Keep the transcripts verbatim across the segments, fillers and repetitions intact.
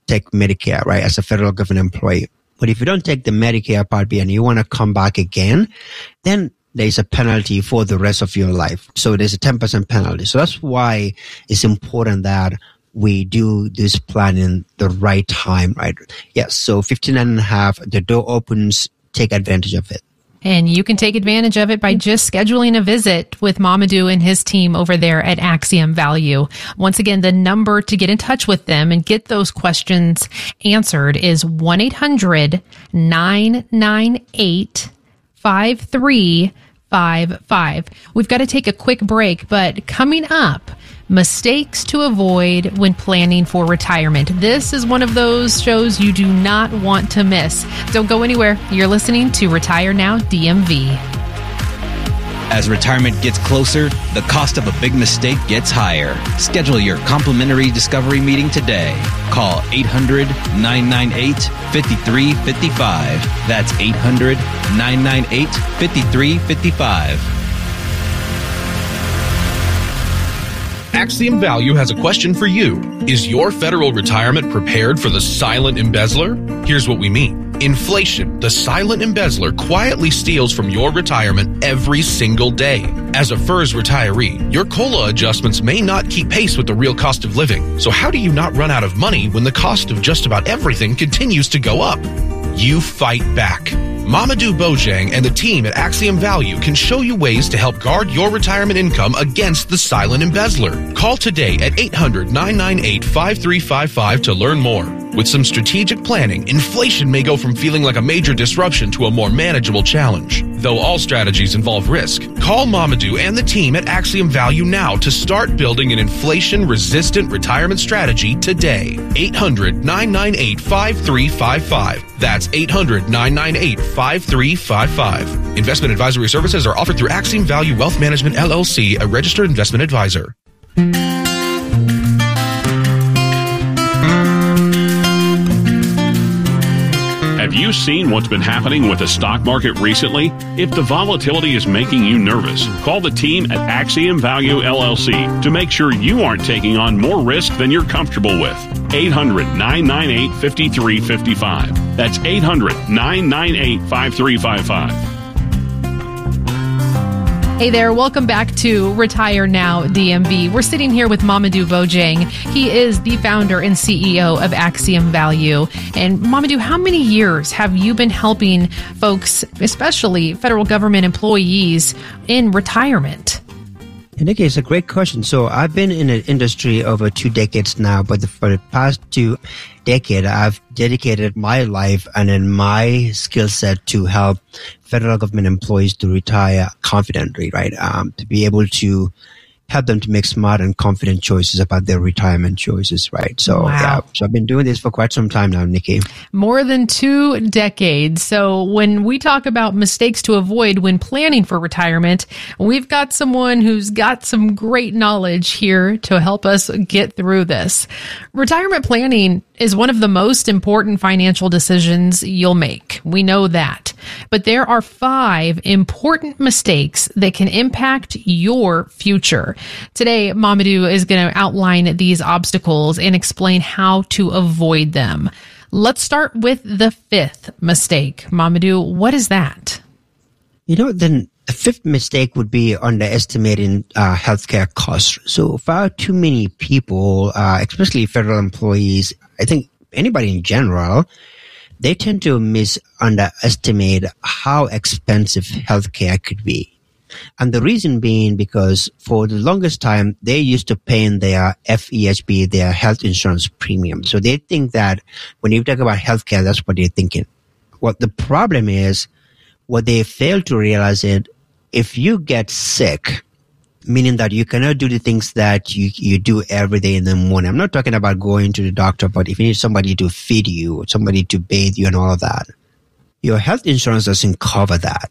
take Medicare, right, as a federal government employee. But if you don't take the Medicare Part B and you want to come back again, then there's a penalty for the rest of your life. So there's a ten percent penalty. So that's why it's important that we do this plan in the right time, right? Yes. So fifty-nine and a half, the door opens, take advantage of it. And you can take advantage of it by just scheduling a visit with Mamadou and his team over there at Axiom Value. Once again, the number to get in touch with them and get those questions answered is one eight hundred nine nine eight five three five five. We've got to take a quick break, but coming up, mistakes to avoid when planning for retirement. This is one of those shows you do not want to miss. Don't go anywhere. You're listening to Retire Now D M V. As retirement gets closer, the cost of a big mistake gets higher. Schedule your complimentary discovery meeting today. Call eight hundred nine nine eight five three five five. That's eight hundred nine nine eight five three five five. Axiom Value has a question for you. Is your federal retirement prepared for the silent embezzler? Here's what we mean. Inflation, the silent embezzler, quietly steals from your retirement every single day. As a F E R S retiree, your COLA adjustments may not keep pace with the real cost of living. So how do you not run out of money when the cost of just about everything continues to go up? You fight back. Mamadou Bojang and the team at Axiom Value can show you ways to help guard your retirement income against the silent embezzler. Call today at eight hundred nine nine eight five three five five to learn more. With some strategic planning, inflation may go from feeling like a major disruption to a more manageable challenge. Though all strategies involve risk, call Mamadou and the team at Axiom Value now to start building an inflation-resistant retirement strategy today. eight hundred nine nine eight five three five five. That's eight hundred nine nine eight five three five five. Investment advisory services are offered through Axiom Value Wealth Management, L L C, a registered investment advisor. Have you seen what's been happening with the stock market recently? If the volatility is making you nervous, call the team at Axiom Value L L C to make sure you aren't taking on more risk than you're comfortable with. eight hundred nine nine eight five three five five. That's eight hundred nine nine eight five three five five. Hey there, welcome back to Retire Now D M V. We're sitting here with Mamadou Bojang. He is the founder and C E O of Axiom Value. And Mamadou, how many years have you been helping folks, especially federal government employees, in retirement? Nikki, it's a great question. So I've been in the industry over two decades now, but the, for the past two decades, I've dedicated my life and then my skill set to help federal government employees to retire confidently, right? Um, to be able to help them to make smart and confident choices about their retirement choices, right? So, wow. yeah, so I've been doing this for quite some time now, Nikki. More than two decades. So when we talk about mistakes to avoid when planning for retirement, we've got someone who's got some great knowledge here to help us get through this. Retirement planning is one of the most important financial decisions you'll make. We know that. But there are five important mistakes that can impact your future. Today, Mamadou is going to outline these obstacles and explain how to avoid them. Let's start with the fifth mistake. Mamadou, what is that? You know, then the fifth mistake would be underestimating uh, healthcare costs. So far too many people, uh, especially federal employees, I think anybody in general, they tend to mis underestimate how expensive healthcare could be. And the reason being because for the longest time, they used to pay in their F E H B, their health insurance premium. So they think that when you talk about healthcare, that's what they're thinking. What the problem is, what they fail to realize is if you get sick, meaning that you cannot do the things that you, you do every day in the morning. I'm not talking about going to the doctor, but if you need somebody to feed you, somebody to bathe you and all of that, your health insurance doesn't cover that.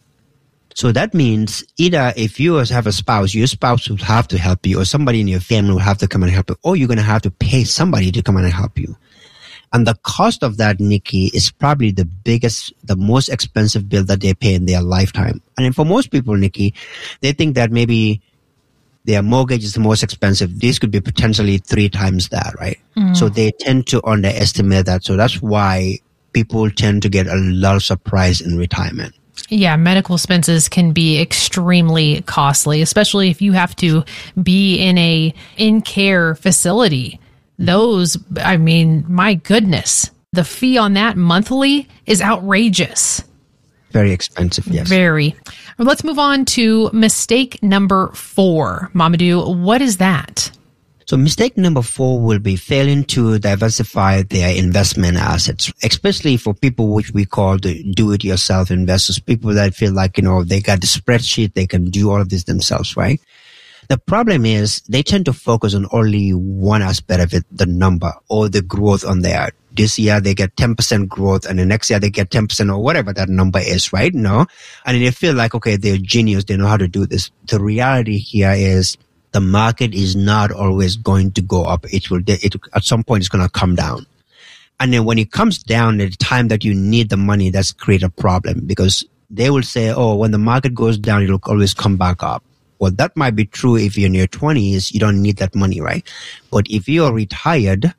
So that means either if you have a spouse, your spouse will have to help you, or somebody in your family will have to come and help you, or you're going to have to pay somebody to come and help you. And the cost of that, Nikki, is probably the biggest, the most expensive bill that they pay in their lifetime. And for most people, Nikki, they think that maybe their mortgage is the most expensive. This could be potentially three times that, right? Mm. So they tend to underestimate that. So that's why people tend to get a lot of surprise in retirement. Yeah, medical expenses can be extremely costly, especially if you have to be in a in-care facility. Those, I mean, my goodness, the fee on that monthly is outrageous. Very expensive, yes. Very. Let's move on to mistake number four. Mamadou, what is that? So mistake number four will be failing to diversify their investment assets, especially for people which we call the do-it-yourself investors, people that feel like, you know, they got the spreadsheet, they can do all of this themselves, right? The problem is they tend to focus on only one aspect of it, the number or the growth on there. This year they get ten percent growth and the next year they get ten percent or whatever that number is, right? No. And they feel like, okay, they're genius. They know how to do this. The reality here is the market is not always going to go up. It will, it, at some point it's going to come down. And then when it comes down at the time that you need the money, that's create a problem because they will say, oh, when the market goes down, it'll always come back up. Well, that might be true if you're in your twenties, you don't need that money, right? But if you're retired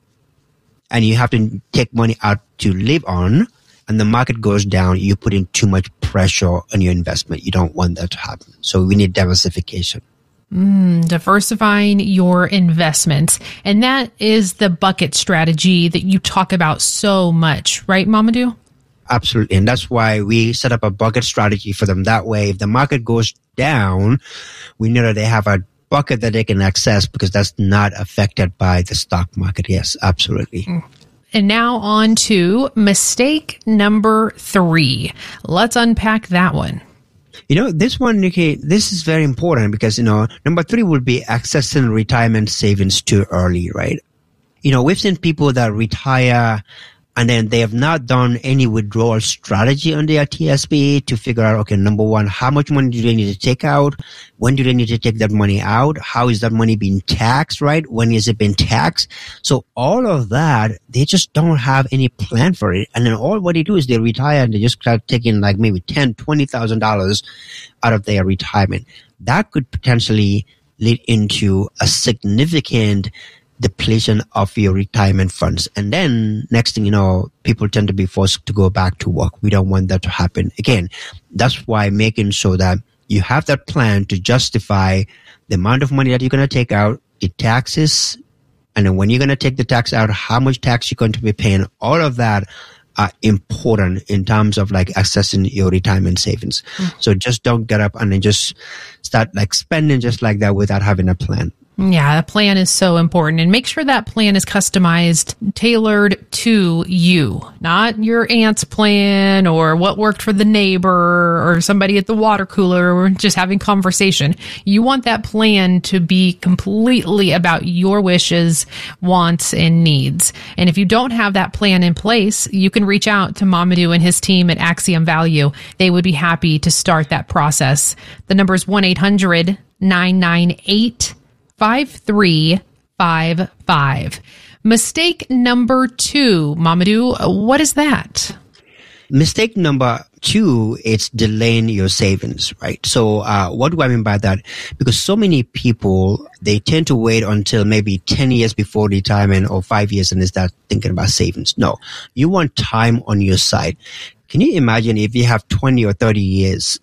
and you have to take money out to live on and the market goes down, you put in too much pressure on your investment. You don't want that to happen. So we need diversification. Mm, diversifying your investments. And that is the bucket strategy that you talk about so much, right, Mamadou? Absolutely. And that's why we set up a bucket strategy for them. That way, if the market goes down, we know that they have a bucket that they can access because that's not affected by the stock market. Yes, absolutely. And now on to mistake number three. Let's unpack that one. You know, this one, Nikki, this is very important because, you know, number three would be accessing retirement savings too early, right? You know, we've seen people that retire and then they have not done any withdrawal strategy on their T S P to figure out, okay, number one, how much money do they need to take out? When do they need to take that money out? How is that money being taxed, right? When is it being taxed? So all of that, they just don't have any plan for it. And then all what they do is they retire and they just start taking like maybe ten thousand dollars, twenty thousand dollars out of their retirement. That could potentially lead into a significant depletion of your retirement funds. And then next thing you know, people tend to be forced to go back to work. We don't want that to happen. Again, that's why making sure that you have that plan to justify the amount of money that you're going to take out, the taxes, and then when you're going to take the tax out, how much tax you're going to be paying, all of that are important in terms of like accessing your retirement savings. Mm. So just don't get up and then just start like spending just like that without having a plan. Yeah, the plan is so important. And make sure that plan is customized, tailored to you, not your aunt's plan or what worked for the neighbor or somebody at the water cooler or just having conversation. You want that plan to be completely about your wishes, wants, and needs. And if you don't have that plan in place, you can reach out to Mamadou and his team at Axiom Value. They would be happy to start that process. The number is one eight hundred nine nine eight five three five five. Mistake number two, Mamadou, what is that? Mistake number two is delaying your savings, right? So uh, what do I mean by that? Because so many people, they tend to wait until maybe ten years before retirement or five years and they start thinking about savings. No, you want time on your side. Can you imagine if you have twenty or thirty years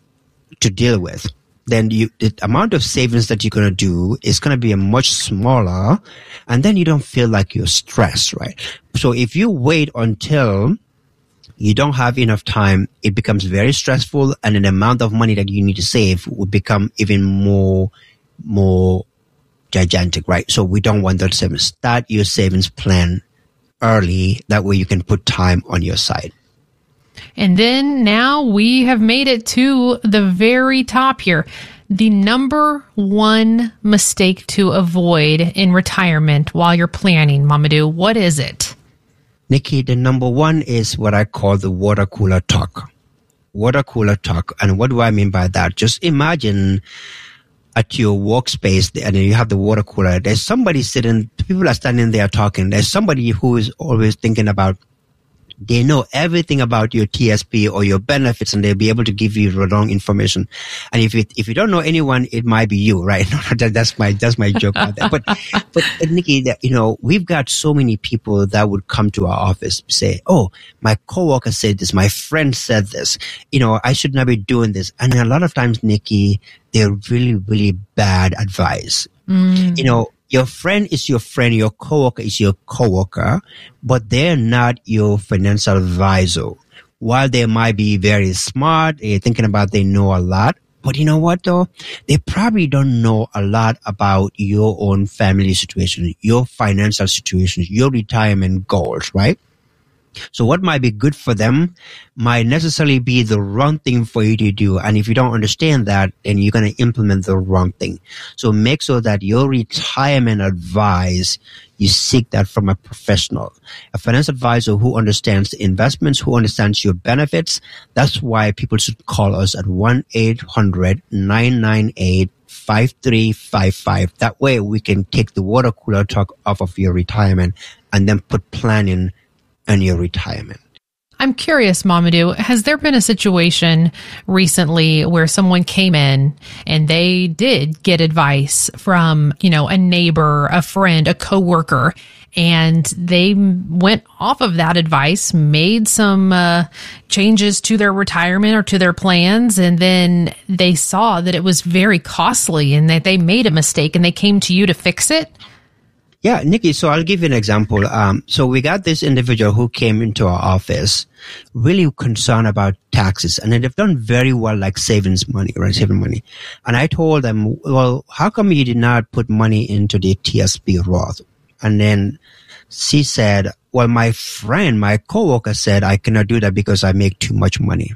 to deal with? Then you, the amount of savings that you're going to do is going to be a much smaller, and then you don't feel like you're stressed, right? So if you wait until you don't have enough time, it becomes very stressful, and the amount of money that you need to save will become even more, more gigantic, right? So we don't want that savings. Start your savings plan early. That way you can put time on your side. And then now we have made it to the very top here. The number one mistake to avoid in retirement while you're planning, Mamadou, what is it? Nikki, the number one is what I call the water cooler talk. Water cooler talk. And what do I mean by that? Just imagine at your workspace and you have the water cooler. There's somebody sitting, people are standing there talking. There's somebody who is always thinking about they know everything about your T S P or your benefits, and they'll be able to give you the wrong information. And if it, if you don't know anyone, it might be you, right? that, that's my that's my joke about that. But but, but Nikki, that, you know, we've got so many people that would come to our office say, "Oh, my coworker said this, my friend said this. You know, I should not be doing this." And a lot of times, Nikki, they're really really bad advice. Mm. You know. Your friend is your friend, your coworker is your coworker, but they're not your financial advisor. While they might be very smart, they're thinking about they know a lot, but you know what though? They probably don't know a lot about your own family situation, your financial situation, your retirement goals, right? So what might be good for them might necessarily be the wrong thing for you to do. And if you don't understand that, then you're going to implement the wrong thing. So make sure that your retirement advice, you seek that from a professional, a financial advisor who understands the investments, who understands your benefits. That's why people should call us at one eight hundred nine nine eight five three five five. That way we can take the water cooler talk off of your retirement and then put planning and your retirement. I'm curious, Mamadou, has there been a situation recently where someone came in and they did get advice from, you know, a neighbor, a friend, a coworker, and they went off of that advice, made some uh, changes to their retirement or to their plans, and then they saw that it was very costly and that they made a mistake and they came to you to fix it? Yeah, Nikki, so I'll give you an example. Um, so we got this individual who came into our office really concerned about taxes, and they've done very well, like savings money, right? Saving money. And I told them, well, how come you did not put money into the T S P Roth? And then she said, well, my friend, my coworker said I cannot do that because I make too much money.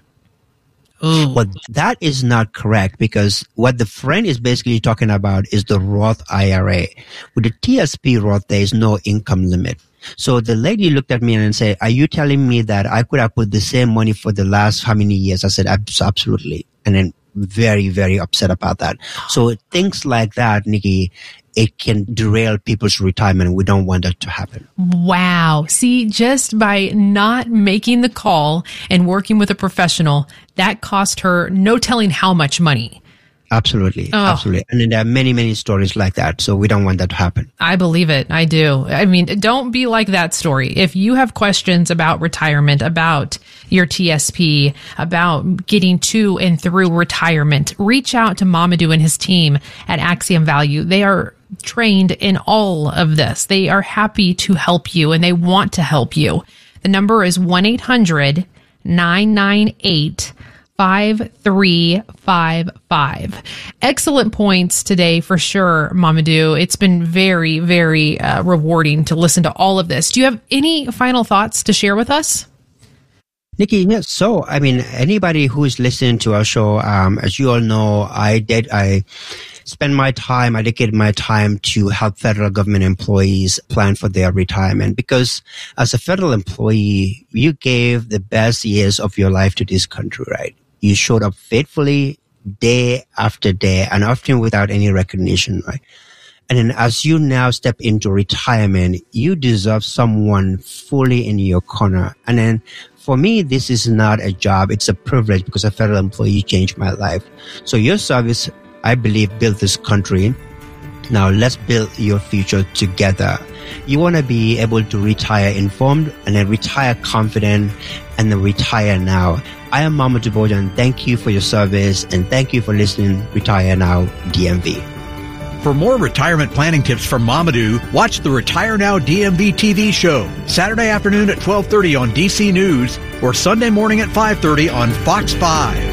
Ooh. Well, that is not correct, because what the friend is basically talking about is the Roth I R A. With the T S P Roth, there is no income limit. So the lady looked at me and said, are you telling me that I could have put the same money for the last how many years? I said, absolutely. And then very, very upset about that. So things like that, Nikki, it can derail people's retirement. We don't want that to happen. Wow. See, just by not making the call and working with a professional, that cost her no telling how much money. Absolutely. Oh. Absolutely. And then there are many, many stories like that. So we don't want that to happen. I believe it. I do. I mean, don't be like that story. If you have questions about retirement, about your T S P, about getting to and through retirement, reach out to Mamadou and his team at Axiom Value. They are trained in all of this. They are happy to help you and they want to help you. The number is one eight hundred nine nine eight five three five five. Excellent points today for sure, Mamadou. It's been very, very uh, rewarding to listen to all of this. Do you have any final thoughts to share with us? Nikki, yes. So, I mean, anybody who is listening to our show, um, as you all know, I did, I spend my time, I dedicated my time to help federal government employees plan for their retirement, because as a federal employee, you gave the best years of your life to this country, right? You showed up faithfully day after day and often without any recognition, right? And then as you now step into retirement, you deserve someone fully in your corner. And then for me, this is not a job. It's a privilege, because a federal employee changed my life. So your service, I believe, built this country. Now let's build your future together. You want to be able to retire informed and then retire confident and then retire now. I am Mamadou Bojang. Thank you for your service and thank you for listening. Retire Now D M V. For more retirement planning tips from Mamadou, watch the Retire Now D M V T V show Saturday afternoon at twelve thirty on D C News or Sunday morning at five thirty on Fox five.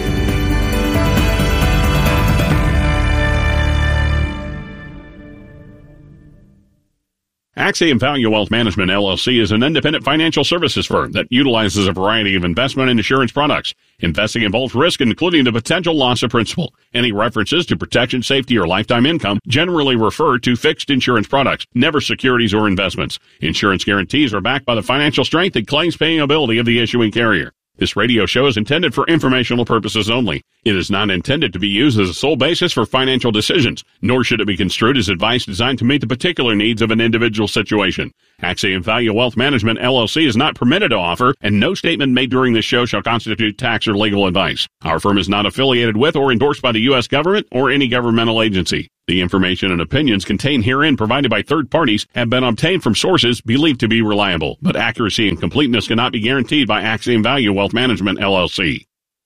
Axiom Value Wealth Management, L L C is an independent financial services firm that utilizes a variety of investment and insurance products. Investing involves risk, including the potential loss of principal. Any references to protection, safety, or lifetime income generally refer to fixed insurance products, never securities or investments. Insurance guarantees are backed by the financial strength and claims paying ability of the issuing carrier. This radio show is intended for informational purposes only. It is not intended to be used as a sole basis for financial decisions, nor should it be construed as advice designed to meet the particular needs of an individual situation. Axiom Value Wealth Management, L L C is not permitted to offer, and no statement made during this show shall constitute tax or legal advice. Our firm is not affiliated with or endorsed by the U S government or any governmental agency. The information and opinions contained herein provided by third parties have been obtained from sources believed to be reliable, but accuracy and completeness cannot be guaranteed by Axiom Value Wealth Management, L L C.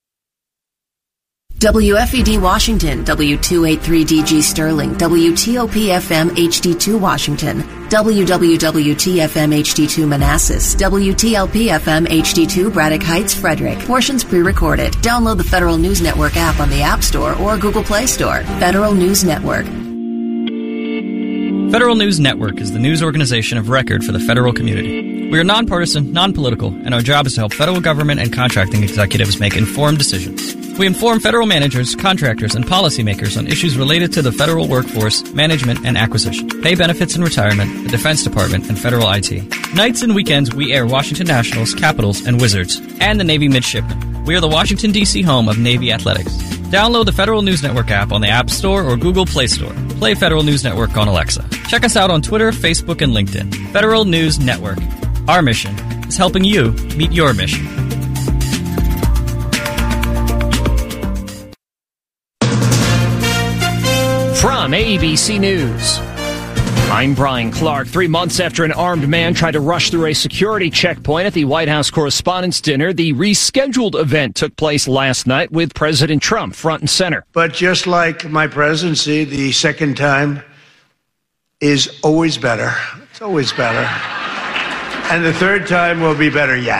W F E D Washington, W two eighty-three D G Sterling, W T O P F M H D two Washington, W W W T F M H D two Manassas, W T L P F M H D two Braddock Heights, Frederick. Portions pre-recorded. Download the Federal News Network app on the App Store or Google Play Store. Federal News Network. Federal News Network is the news organization of record for the federal community. We are nonpartisan, non-political, and our job is to help federal government and contracting executives make informed decisions. We inform federal managers, contractors, and policymakers on issues related to the federal workforce, management, and acquisition, pay benefits and retirement, the Defense Department, and federal I T. Nights and weekends, we air Washington Nationals, Capitals, and Wizards, and the Navy Midshipmen. We are the Washington, D C home of Navy Athletics. Download the Federal News Network app on the App Store or Google Play Store. Play Federal News Network on Alexa. Check us out on Twitter, Facebook, and LinkedIn. Federal News Network. Our mission is helping you meet your mission. From A B C News, I'm Brian Clark. Three months after an armed man tried to rush through a security checkpoint at the White House Correspondents' Dinner, the rescheduled event took place last night with President Trump front and center. But just like my presidency, the second time is always better. It's always better. And the third time will be better yet.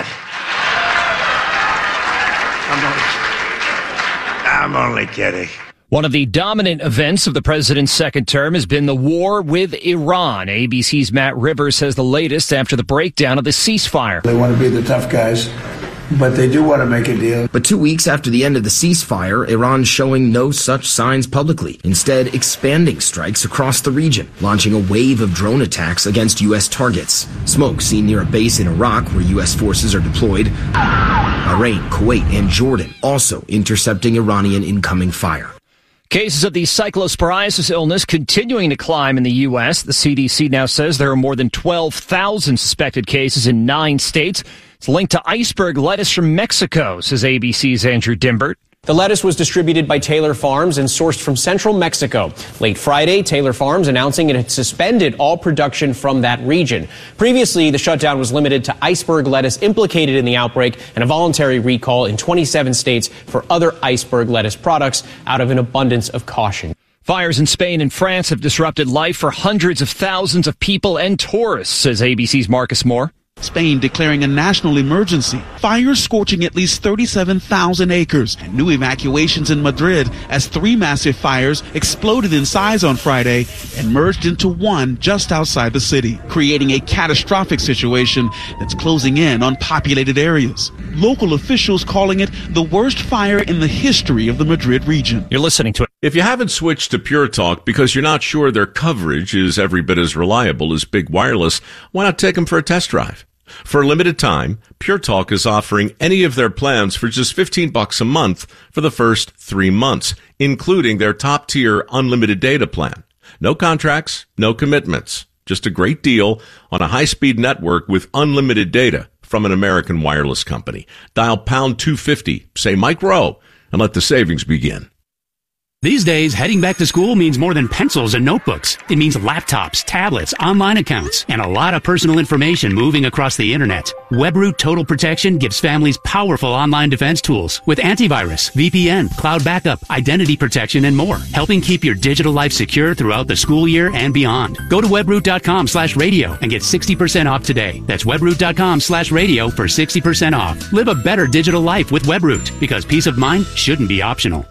I'm only, I'm only kidding. One of the dominant events of the president's second term has been the war with Iran. A B C's Matt Rivers has the latest after the breakdown of the ceasefire. They want to be the tough guys, but they do want to make a deal. But two weeks after the end of the ceasefire, Iran's showing no such signs publicly, instead expanding strikes across the region, launching a wave of drone attacks against U S targets. Smoke seen near a base in Iraq where U S forces are deployed. Bahrain, Kuwait, and Jordan also intercepting Iranian incoming fire. Cases of the cyclosporiasis illness continuing to climb in the U S. The C D C now says there are more than twelve thousand suspected cases in nine states. It's linked to iceberg lettuce from Mexico, says A B C's Andrew Dimbert. The lettuce was distributed by Taylor Farms and sourced from central Mexico. Late Friday, Taylor Farms announcing it had suspended all production from that region. Previously, the shutdown was limited to iceberg lettuce implicated in the outbreak and a voluntary recall in twenty-seven states for other iceberg lettuce products out of an abundance of caution. Fires in Spain and France have disrupted life for hundreds of thousands of people and tourists, says A B C's Marcus Moore. Spain declaring a national emergency. Fires scorching at least thirty-seven thousand acres. And new evacuations in Madrid as three massive fires exploded in size on Friday and merged into one just outside the city, creating a catastrophic situation that's closing in on populated areas. Local officials calling it the worst fire in the history of the Madrid region. You're listening to it. If you haven't switched to Pure Talk because you're not sure their coverage is every bit as reliable as Big Wireless, why not take them for a test drive? For a limited time, Pure Talk is offering any of their plans for just fifteen bucks a month for the first three months, including their top-tier unlimited data plan. No contracts, no commitments. Just a great deal on a high-speed network with unlimited data from an American wireless company. Dial pound two fifty, say Mike Rowe, and let the savings begin. These days, heading back to school means more than pencils and notebooks. It means laptops, tablets, online accounts, and a lot of personal information moving across the internet. WebRoot Total Protection gives families powerful online defense tools with antivirus, V P N, cloud backup, identity protection, and more, helping keep your digital life secure throughout the school year and beyond. Go to webroot.com slash radio and get sixty percent off today. That's webroot.com slash radio for sixty percent off. Live a better digital life with WebRoot, because peace of mind shouldn't be optional.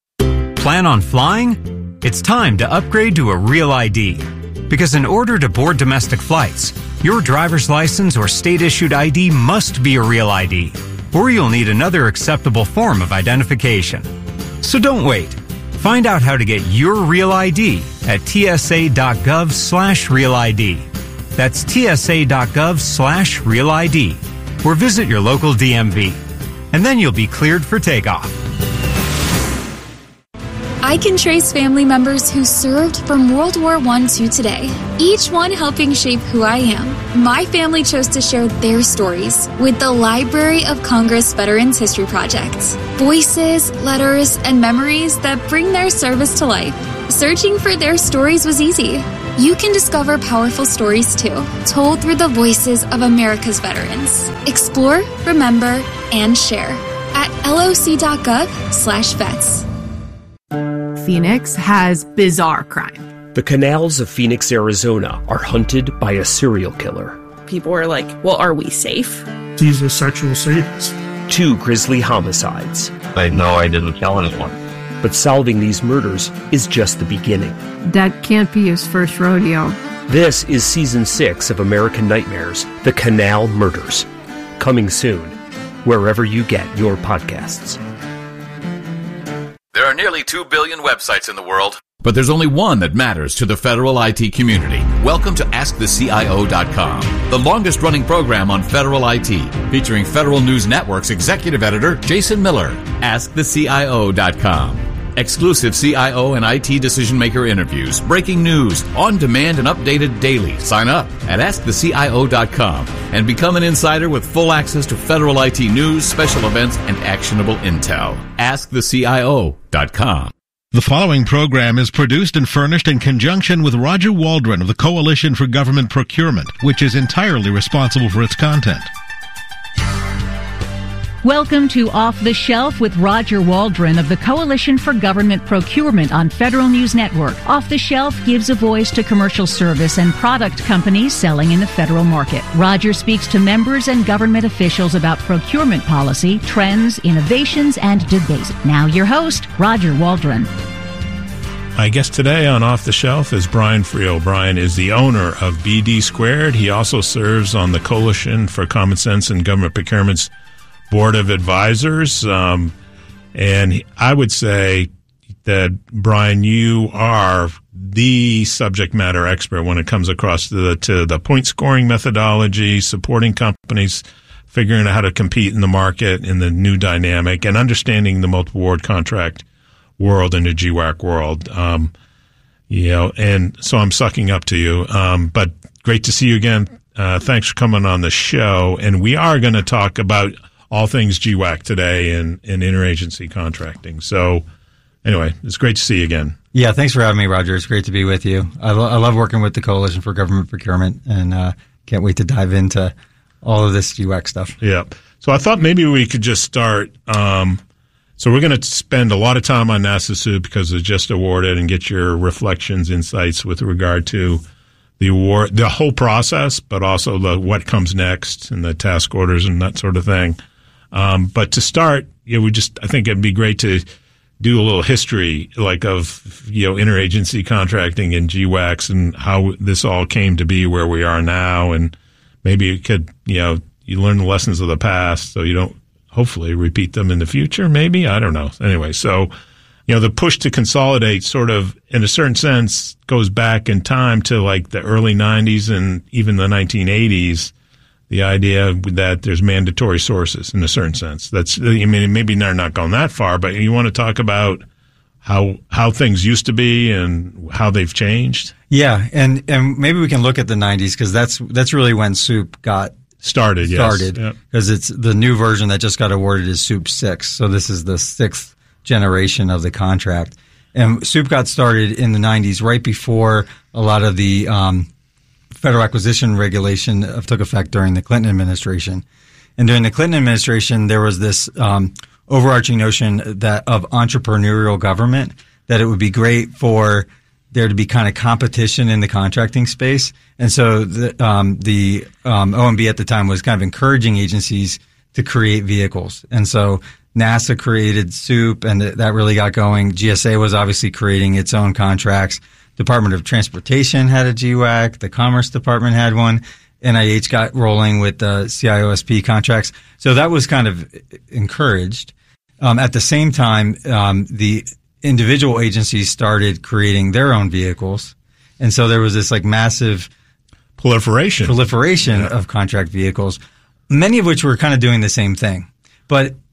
Plan on flying? It's time to upgrade to a Real I D. Because in order to board domestic flights, your driver's license or state-issued I D must be a Real I D, or you'll need another acceptable form of identification. So don't wait. Find out how to get your Real I D at tsa.gov slash Real ID. That's tsa.gov slash Real ID. Or visit your local D M V. and then you'll be cleared for takeoff. I can trace family members who served from World War One to today, each one helping shape who I am. My family chose to share their stories with the Library of Congress Veterans History Project. Voices, letters, and memories that bring their service to life. Searching for their stories was easy. You can discover powerful stories too, told through the voices of America's veterans. Explore, remember, and share at loc.gov slash vets. Phoenix has bizarre crime. The canals of Phoenix, Arizona are hunted by a serial killer. People are like, well, are we safe? He's a sexual sadist. Two grisly homicides. I know I didn't kill anyone. But solving these murders is just the beginning. That can't be his first rodeo. This is season six of American Nightmares, The Canal Murders. Coming soon, wherever you get your podcasts. There are nearly two billion websites in the world, but there's only one that matters to the federal I T community. Welcome to Ask The C I O dot com, the longest-running program on federal I T, featuring Federal News Network's executive editor, Jason Miller. Ask The C I O dot com. Exclusive C I O and I T decision-maker interviews, breaking news, on-demand and updated daily. Sign up at Ask The C I O dot com and become an insider with full access to federal I T news, special events, and actionable intel. Ask The C I O dot com. The following program is produced and furnished in conjunction with Roger Waldron of the Coalition for Government Procurement, which is entirely responsible for its content. Welcome to Off the Shelf with Roger Waldron of the Coalition for Government Procurement on Federal News Network. Off the Shelf gives a voice to commercial service and product companies selling in the federal market. Roger speaks to members and government officials about procurement policy, trends, innovations, and debate. Now your host, Roger Waldron. My guest today on Off the Shelf is Brian Friel. Brian is the owner of B D Squared. He also serves on the Coalition for Common Sense and Government Procurement's Board of Advisors, um, and I would say that, Brian, you are the subject matter expert when it comes across to the, to the point scoring methodology, supporting companies, figuring out how to compete in the market in the new dynamic, and understanding the multiple award contract world and the G WAC world. Um, you know, and so I'm sucking up to you, um, but great to see you again. Uh, thanks for coming on the show, and we are going to talk about all things G WAC today and, and interagency contracting. So anyway, it's great to see you again. Yeah, thanks for having me, Roger. It's great to be with you. I, lo- I love working with the Coalition for Government Procurement, and uh, can't wait to dive into all of this G WAC stuff. Yeah. So I thought maybe we could just start. Um, so we're going to spend a lot of time on NASA SEWP because it's just awarded, and get your reflections, insights with regard to the award, the whole process, but also the what comes next and the task orders and that sort of thing. Um, but to start, you know, we just, I think it'd be great to do a little history, like of, you know, interagency contracting and G WACs and how this all came to be where we are now. And maybe it could, you know, you learn the lessons of the past so you don't hopefully repeat them in the future. Maybe, I don't know. Anyway, so, you know, the push to consolidate sort of, in a certain sense, goes back in time to like the early nineties and even the nineteen eighties. The idea that there's mandatory sources in a certain sense. That's, I mean, maybe they're not going that far, but you want to talk about how how things used to be and how they've changed? Yeah, and, and maybe we can look at the nineties because that's that's really when SEWP got started. Started because yes. It's the new version that just got awarded is SEWP six. So this is the sixth generation of the contract, and SEWP got started in the nineties, right before a lot of the um, federal acquisition regulation took effect during the Clinton administration. And during the Clinton administration, there was this um, overarching notion that of entrepreneurial government, that it would be great for there to be kind of competition in the contracting space. And so the, um, the um, O M B at the time was kind of encouraging agencies to create vehicles. And so NASA created SEWP, and that really got going. G S A was obviously creating its own contracts. Department of Transportation had a G WAC. The Commerce Department had one. N I H got rolling with the C I O S P contracts. So that was kind of encouraged. Um, at the same time, um, the individual agencies started creating their own vehicles. And so there was this like massive proliferation, proliferation yeah. of contract vehicles, many of which were kind of doing the same thing. But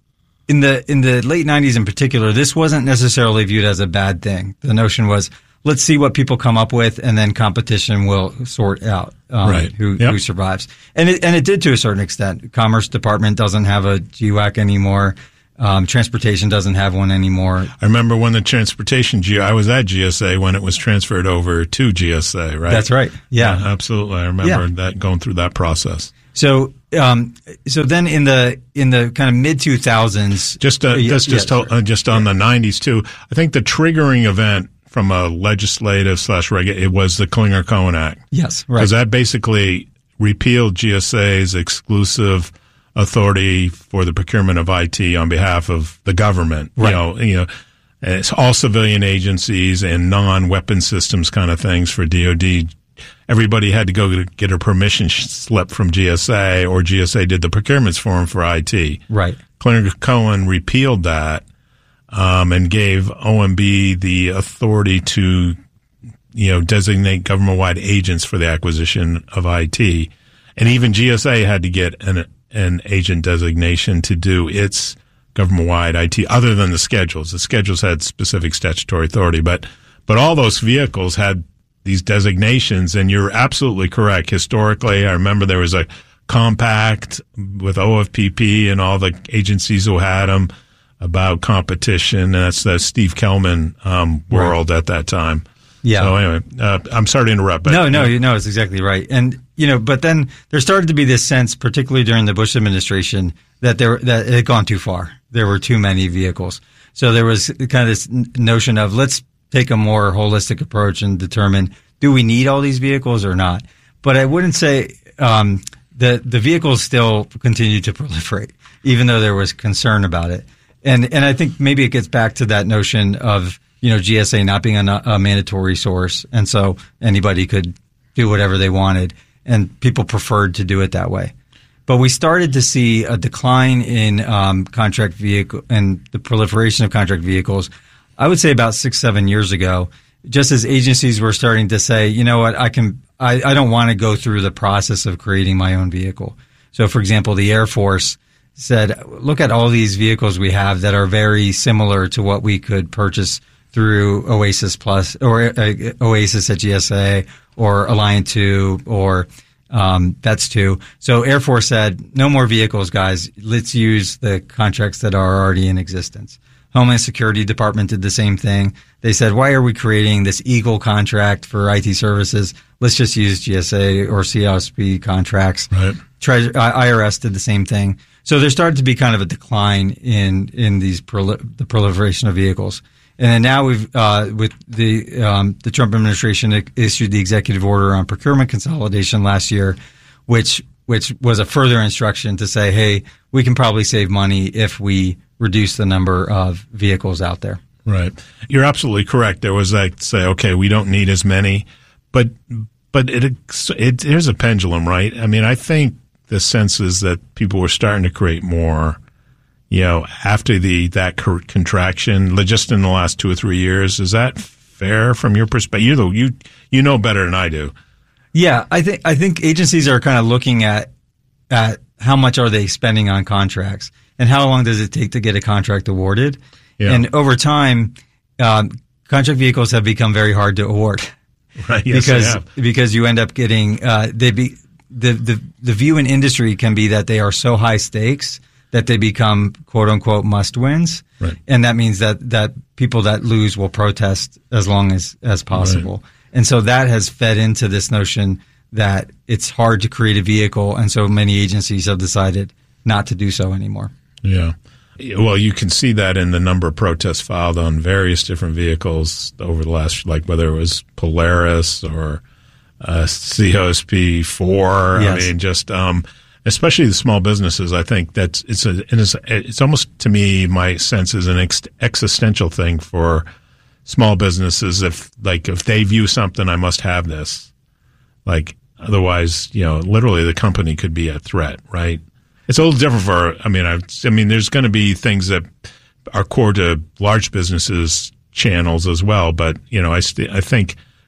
in the in the late nineties in particular, this wasn't necessarily viewed as a bad thing. The notion was, let's see what people come up with, and then competition will sort out um, right. who, yep. who survives. And it, and it did to a certain extent. Commerce Department doesn't have a G WAC anymore. Um, transportation doesn't have one anymore. I remember when the transportation G, I was at G S A when it was transferred over to G S A, right? That's right. Yeah, yeah absolutely. I remember yeah. that going through that process. So, um, so then in the in the kind of mid two thousands, just uh, just yeah, just yeah, uh, just on the nineties too. I think the triggering event from a legislative slash reg, it was the Clinger-Cohen Act. Yes, right. Because that basically repealed G S A's exclusive authority for the procurement of I T on behalf of the government. Right. You know, you know, and it's all civilian agencies and non-weapon systems kind of things for D O D. Everybody had to go get a permission slip from G S A, or G S A did the procurements for them for I T. Right. Clinger-Cohen repealed that um, and gave O M B the authority to, you know, designate government-wide agents for the acquisition of I T. And even G S A had to get an an agent designation to do its government-wide I T, other than the schedules. The schedules had specific statutory authority, but but all those vehicles had these designations, and you're absolutely correct. Historically, I remember there was a compact with O F P P and all the agencies who had them about competition, and that's the Steve Kellman um, world right. at that time. Yeah. So anyway, uh, I'm sorry to interrupt. But, no, no, you know, it's exactly right. And, you know, but then there started to be this sense, particularly during the Bush administration, that there, that it had gone too far. There were too many vehicles. So there was kind of this notion of, let's take a more holistic approach and determine, do we need all these vehicles or not? But I wouldn't say, um, the, the vehicles still continue to proliferate, even though there was concern about it. And, and I think maybe it gets back to that notion of, you know, G S A not being a, a mandatory source, and so anybody could do whatever they wanted, and people preferred to do it that way. But we started to see a decline in um, contract vehicle and the proliferation of contract vehicles, I would say about six, seven years ago, just as agencies were starting to say, you know what, I can, I, I don't want to go through the process of creating my own vehicle. So, for example, the Air Force said, look at all these vehicles we have that are very similar to what we could purchase through Oasis Plus or uh, Oasis at G S A or Alliant two or um, Vets two. So Air Force said, no more vehicles, guys. Let's use the contracts that are already in existence. Homeland Security Department did the same thing. They said, why are we creating this Eagle contract for I T services? Let's just use G S A or C S P contracts. Right. Treasure, I R S did the same thing. So there started to be kind of a decline in in these proli- the proliferation of vehicles. And then now we've, uh, with the, um, the Trump administration issued the executive order on procurement consolidation last year, which, which was a further instruction to say, hey, we can probably save money if we reduce the number of vehicles out there. Right. You're absolutely correct. There was that say, okay, we don't need as many, but, but it, it, there's a pendulum, right? I mean, I think the sense is that people were starting to create more, you know, after the that contraction, just in the last two or three years. Is that fair from your perspective? You know, you you know better than I do. Yeah, I think I think agencies are kind of looking at at how much are they spending on contracts and how long does it take to get a contract awarded. Yeah. And over time, um, contract vehicles have become very hard to award. Right. Yes, because they have. because you end up getting uh, they be the, the the view in industry can be that they are so high stakes that they become quote unquote must wins. Right. And that means that, that people that lose will protest as long as, as possible. Right. And so that has fed into this notion that it's hard to create a vehicle. And so many agencies have decided not to do so anymore. Yeah. Well, you can see that in the number of protests filed on various different vehicles over the last, like whether it was Polaris or uh, C O S P four. Yes. I mean, just, um, especially the small businesses, I think that's it's a it's, it's almost to me my sense is an ex- existential thing for small businesses. If like if they view something, I must have this. Like otherwise, you know, literally the company could be a threat, right? It's a little different for. I mean, I, I mean, there's going to be things that are core to large businesses channels as well, but you know, I st- I think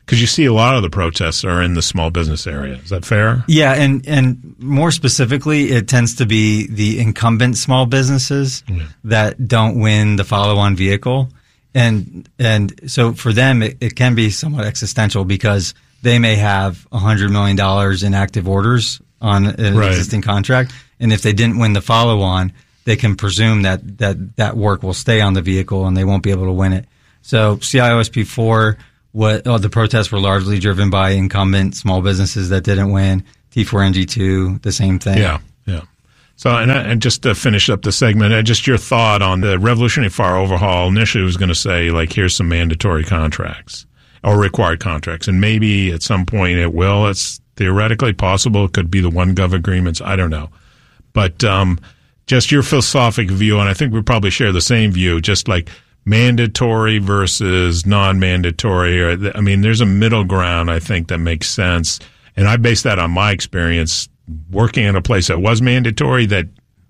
Because you see a lot of the protests are in the small business area. Is that fair? Yeah, and, and more specifically, it tends to be the incumbent small businesses yeah. that don't win the follow-on vehicle. And and so for them, it, it can be somewhat existential because they may have one hundred million dollars in active orders on an right. existing contract. And if they didn't win the follow-on, they can presume that, that that work will stay on the vehicle and they won't be able to win it. So C I O S P four, what oh, the protests were largely driven by incumbent small businesses that didn't win. T four N G two, the same thing. Yeah, yeah. So, and, I, and just to finish up the segment, uh, just your thought on the Revolutionary Fire overhaul. Initially, was going to say, like, here's some mandatory contracts or required contracts, and maybe at some point it will. It's theoretically possible. It could be the one gov agreements. I don't know. But um, just your philosophic view, and I think we probably share the same view, just like mandatory versus non-mandatory. Or, I mean, there's a middle ground, I think, that makes sense. And I base that on my experience working in a place that was mandatory that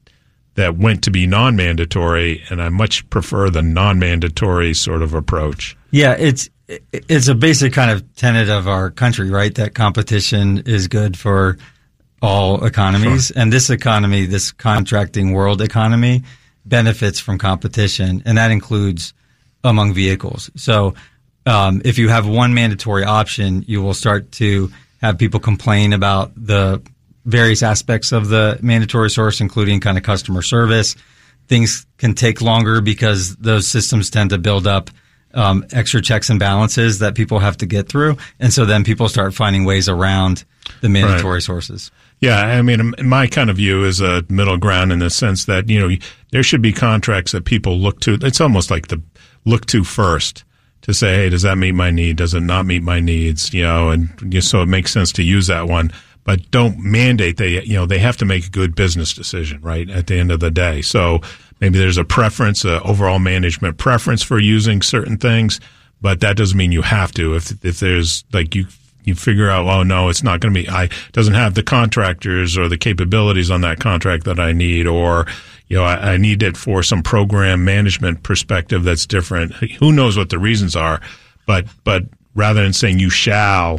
that went to be non-mandatory, and I much prefer the non-mandatory sort of approach. Yeah, it's it's a basic kind of tenet of our country, right? That competition is good for all economies. Sure. And this economy, this contracting world economy, benefits from competition, and that includes among vehicles. So um, if you have one mandatory option, you will start to have people complain about the various aspects of the mandatory source, including kind of customer service. Things can take longer because those systems tend to build up um, extra checks and balances that people have to get through. And so then people start finding ways around the mandatory right. sources. Yeah, I mean, my kind of view is a middle ground in the sense that, you know, there should be contracts that people look to. It's almost like the look to first to say, hey, does that meet my need? Does it not meet my needs? You know, and you know, so it makes sense to use that one. But don't mandate they, you know, they have to make a good business decision, right, at the end of the day. So maybe there's a preference, a overall management preference for using certain things, but that doesn't mean you have to. If if there's like you you figure out, oh no, it's not going to be, I doesn't have the contractors or the capabilities on that contract that I need, or you know, I, I need it for some program management perspective that's different. Who knows what the reasons are, but but rather than saying you shall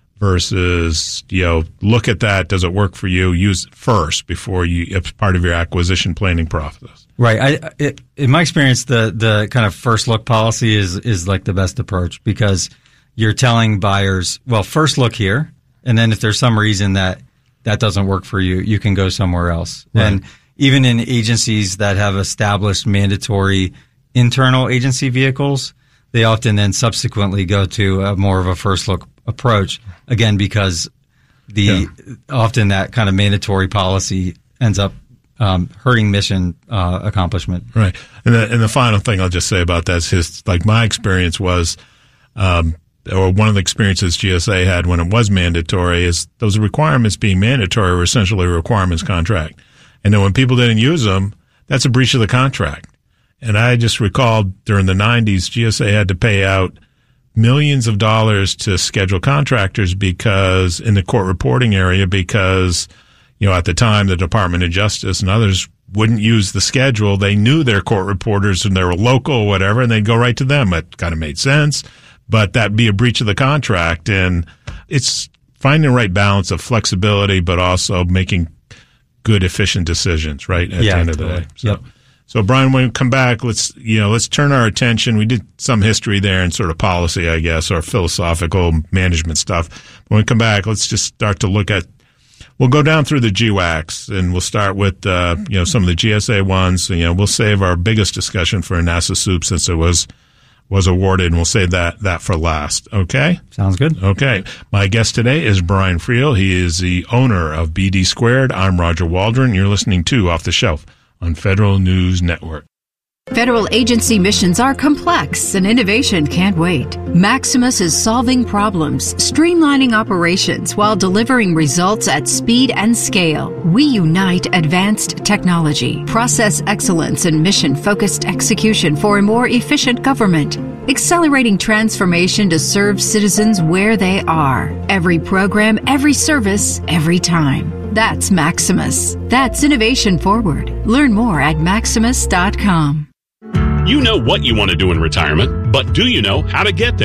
versus, you know, look at that. Does it work for you? Use it first before you, it's part of your acquisition planning process. Right. I, it, in my experience, the, the kind of first look policy is, is like the best approach because you're telling buyers, well, first look here. And then if there's some reason that that doesn't work for you, you can go somewhere else. Right. And even in agencies that have established mandatory internal agency vehicles, they often then subsequently go to a more of a first look approach, again, because the yeah. often that kind of mandatory policy ends up um, hurting mission uh, accomplishment. Right. And the, and the final thing I'll just say about that is his, like my experience was, um, or one of the experiences G S A had when it was mandatory is those requirements being mandatory were essentially a requirements contract. And then when people didn't use them, that's a breach of the contract. And I just recalled during the nineties, G S A had to pay out millions of dollars to schedule contractors because in the court reporting area, because, you know, at the time, the Department of Justice and others wouldn't use the schedule. They knew their court reporters and they were local or whatever, and they'd go right to them. It kind of made sense, but that'd be a breach of the contract. And it's finding the right balance of flexibility, but also making good, efficient decisions, right? At yeah, the end of totally. the day. So. Yep. So, Brian, when we come back, let's, you know, let's turn our attention. We did some history there and sort of policy, I guess, or philosophical management stuff. When we come back, let's just start to look at, we'll go down through the G WACs and we'll start with, uh, you know, some of the G S A ones. You know, we'll save our biggest discussion for NASA Soup since it was, was awarded, and we'll save that, that for last. Okay? Sounds good. Okay. My guest today is Brian Friel. He is the owner of B D Squared. I'm Roger Waldron. You're listening to Off the Shelf on Federal News Network. Federal agency missions are complex and innovation can't wait. Maximus is solving problems, streamlining operations while delivering results at speed and scale. We unite advanced technology, process excellence, and mission-focused execution for a more efficient government. Accelerating transformation to serve citizens where they are. Every program, every service, every time. That's Maximus. That's innovation forward. Learn more at maximus dot com. You know what you want to do in retirement, but do you know how to get there?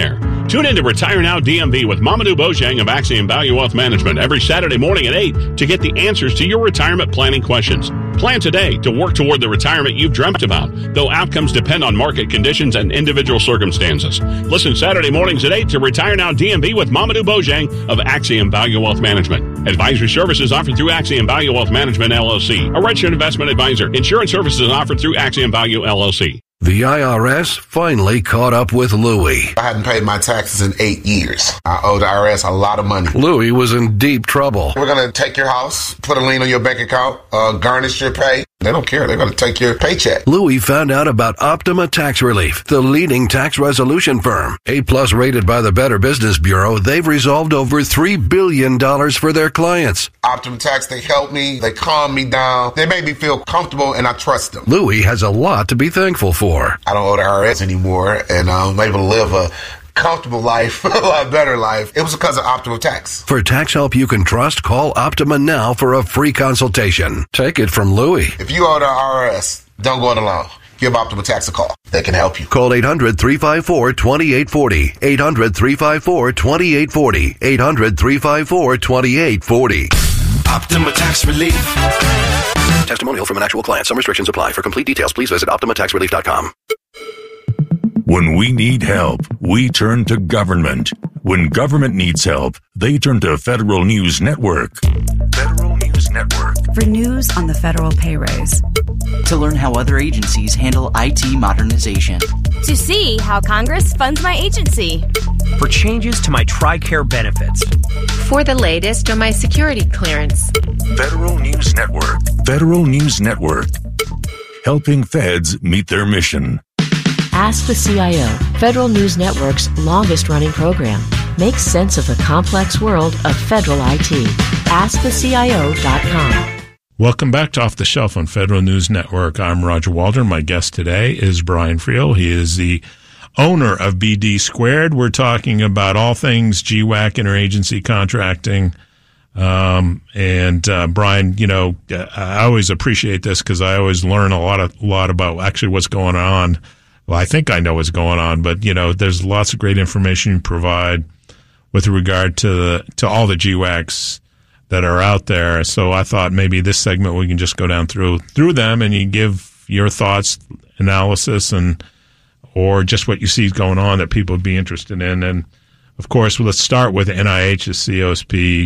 Tune in to Retire Now D M V with Mamadou Bojang of Axiom Value Wealth Management every Saturday morning at eight to get the answers to your retirement planning questions. Plan today to work toward the retirement you've dreamt about, though outcomes depend on market conditions and individual circumstances. Listen Saturday mornings at eight to Retire Now D M V with Mamadou Bojang of Axiom Value Wealth Management. Advisory services offered through Axiom Value Wealth Management, L L C, a registered investment advisor. Insurance services offered through Axiom Value, L L C. The I R S finally caught up with Louie. I hadn't paid my taxes in eight years. I owed the I R S a lot of money. Louie was in deep trouble. We're going to take your house, put a lien on your bank account, uh, garnish your pay. They don't care. They're going to take your paycheck. Louie found out about Optima Tax Relief, the leading tax resolution firm. A-plus rated by the Better Business Bureau, they've resolved over three billion dollars for their clients. Optima Tax, they help me. They calm me down. They make me feel comfortable, and I trust them. Louie has a lot to be thankful for. I don't owe the I R S anymore, and I'm able to live a comfortable life, a lot better life. It was because of Optima Tax. For tax help you can trust, call Optima now for a free consultation. Take it from Louie. If you owe the I R S, don't go it alone. Give Optima Tax a call. They can help you. Call eight hundred, three five four, two eight four zero. eight hundred, three five four, two eight four zero. eight hundred, three five four, two eight four zero. Optima Tax Relief. Testimonial from an actual client. Some restrictions apply. For complete details, please visit Optima Tax Relief dot com. When we need help, we turn to government. When government needs help, they turn to Federal News Network. Federal News Network. For news on the federal pay raise. To learn how other agencies handle I T modernization. To see how Congress funds my agency. For changes to my TRICARE benefits. For the latest on my security clearance. Federal News Network. Federal News Network. Helping feds meet their mission. Ask the C I O, Federal News Network's longest-running program. Makes sense of the complex world of federal I T. ask the C I O dot com. Welcome back to Off the Shelf on Federal News Network. I'm Roger Waldron. My guest today is Brian Friel. He is the owner of B D Squared. We're talking about all things G WAC, interagency contracting. Um, and, uh, Brian, you know, I always appreciate this because I always learn a lot of, lot about actually what's going on. Well, I think I know what's going on, but, you know, there's lots of great information you provide with regard to the, to all the G WACs that are out there. So I thought maybe this segment we can just go down through, through them and you give your thoughts, analysis, and, or just what you see going on that people would be interested in. And of course, let's start with N I H's C O S P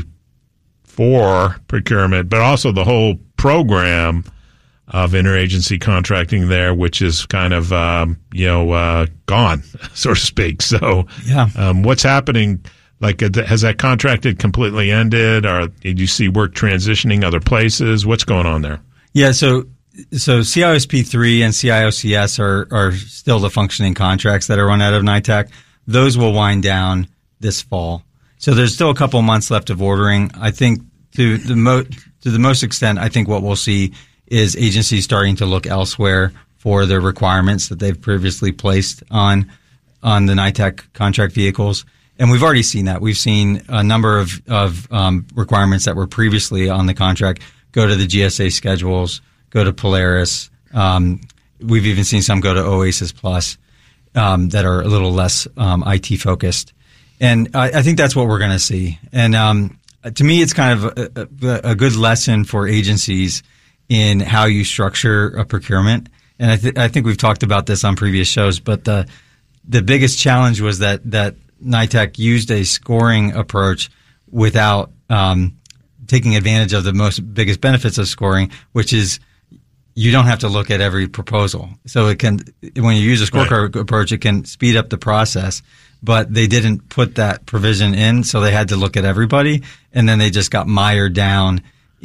four procurement, but also the whole program of interagency contracting there, which is kind of, um, you know, uh, gone, so to speak. So, yeah. um, what's happening? Like, has that contracted completely ended, or did you see work transitioning other places? What's going on there? Yeah, so so C I O S P three and C I O C S are are still the functioning contracts that are run out of NITAC. Those will wind down this fall. So there's still a couple months left of ordering. I think to the mo- to the most extent, I think what we'll see is agencies starting to look elsewhere for the requirements that they've previously placed on on the NITAC contract vehicles. And we've already seen that. We've seen a number of, of um, requirements that were previously on the contract go to the G S A schedules, go to Polaris. Um, we've even seen some go to OASIS Plus um, that are a little less um, I T focused. And I, I think that's what we're going to see. And um, to me, it's kind of a, a, a good lesson for agencies in how you structure a procurement. And I, th- I think we've talked about this on previous shows, but the the biggest challenge was that that NITAC used a scoring approach without um, taking advantage of the most biggest benefits of scoring, which is you don't have to look at every proposal. So it can, when you use a scorecard right. approach, it can speed up the process. But they didn't put that provision in, so they had to look at everybody, and then they just got mired down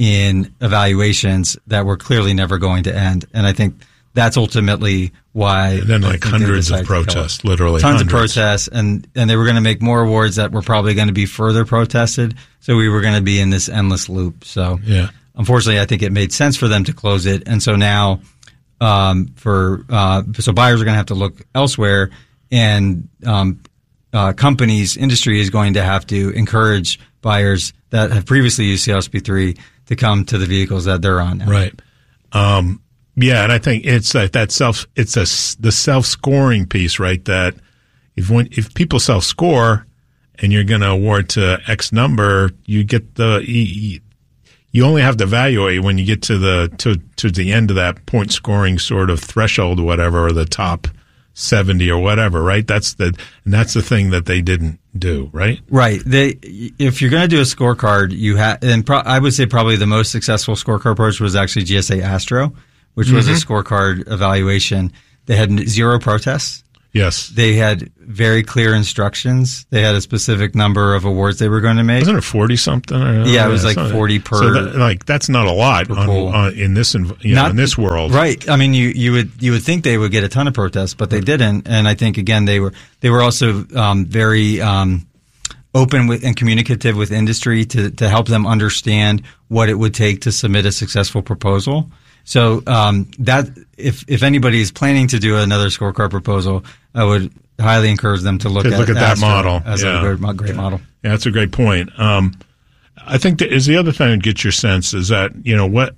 in evaluations that were clearly never going to end. And I think that's ultimately why. And then like hundreds of protests, literally. Tons hundreds. of protests. And, and they were going to make more awards that were probably going to be further protested. So we were going to be in this endless loop. So yeah. Unfortunately, I think it made sense for them to close it. And so now, um, for, uh, so buyers are going to have to look elsewhere, and, um, uh, companies, industry is going to have to encourage buyers that have previously used C I O S P three to come to the vehicles that they're on now. Right. Um, yeah, and I think it's like that self, it's a, the self-scoring piece, right, that if when, if people self-score and you're going to award to X number, you get the you, you only have to evaluate when you get to the to to the end of that point scoring sort of threshold or whatever, or the top seventy or whatever, right? That's the and that's the thing that they didn't do, right? Right. They if you're going to do a scorecard, you have, and pro- I would say probably the most successful scorecard approach was actually G S A Astro, which mm-hmm. was a scorecard evaluation. They had zero protests. Yes. They had very clear instructions. They had a specific number of awards they were going to make. Wasn't it forty something? Or, yeah, it was like forty per. So that, like that's not a lot on, on, in this you know, not, in this world, right? I mean, you, you would you would think they would get a ton of protests, but they didn't. And I think again they were they were also um, very um, open with and communicative with industry to to help them understand what it would take to submit a successful proposal. So um, that if if anybody is planning to do another scorecard proposal, I would highly encourage them to look to at look at that Astro model as yeah. a great, great yeah. model. Yeah, that's a great point. Um, I think that is the other thing that gets your sense is that you know what